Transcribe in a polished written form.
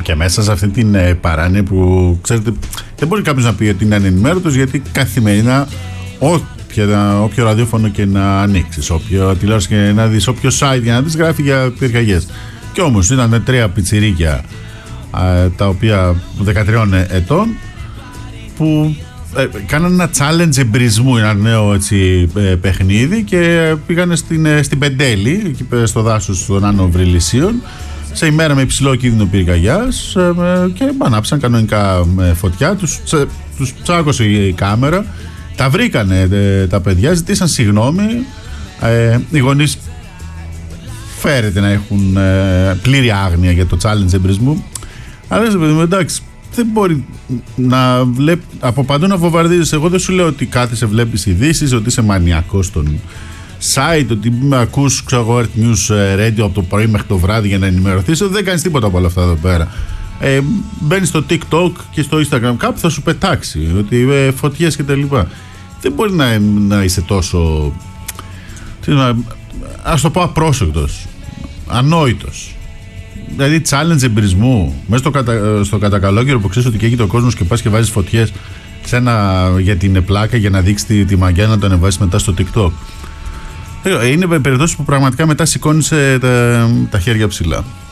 Και μέσα σε αυτή την παράνοια που ξέρετε, δεν μπορεί κάποιος να πει ότι είναι ανενημέρωτος, γιατί καθημερινά όποιο ραδιόφωνο και να ανοίξεις, όποιο τηλεόραση και να δεις, όποιο site για να δεις, γράφει για πυρκαγιές. Και όμως ήταν 3 πιτσιρίκια, τα οποία 13 ετών, που κάνανε ένα challenge εμπρισμού, ένα νέο έτσι, παιχνίδι, και πήγανε στην Πεντέλη, εκεί στο δάσος των Άνω Βρυλισσίων, σε ημέρα με υψηλό κίνδυνο πυρκαγιάς, και ανάψαν κανονικά φωτιά. Τους τσάκωσε η κάμερα, τα βρήκανε τα παιδιά, ζητήσαν συγγνώμη. Οι γονείς φέρεται να έχουν πλήρη άγνοια για το challenge εμπρισμού, αλλά εντάξει, δεν μπορεί να βλέπει από παντού να βομβαρδίζεις. Εγώ δεν σου λέω ότι κάθεσαι, βλέπεις ειδήσεις, ότι είσαι μανιακός στον site, ότι ακούς Earth News Radio από το πρωί μέχρι το βράδυ για να ενημερωθείς. Δεν κάνεις τίποτα από όλα αυτά εδώ πέρα. Μπαίνεις στο TikTok και στο Instagram, κάπου θα σου πετάξει ότι φωτιές και τα λοιπά. Δεν μπορεί να είσαι τόσο, ας το πω, απρόσεκτος, ανόητος. Δηλαδή challenge εμπρισμού μέσα στο κατακαλόγερο που ξέρεις ότι καίγεται ο κόσμος και πας και βάζεις φωτιές για την πλάκα, για να δείξει τη μαγιά, να το ανεβάσεις μετά στο TikTok. Είναι περιπτώσεις που πραγματικά μετά σηκώνεις τα χέρια ψηλά.